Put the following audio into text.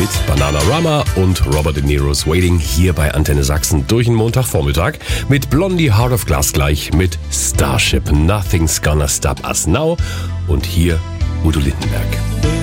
mit Bananarama und Robert De Niro's Waiting hier bei Antenne Sachsen durch den Montagvormittag mit Blondie Heart of Glass gleich mit Starship Nothing's Gonna Stop Us Now und hier Udo Lindenberg.